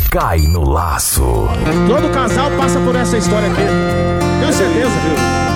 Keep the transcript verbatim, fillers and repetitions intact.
Cai no laço. Todo casal passa por essa história aqui. Tenho certeza, viu?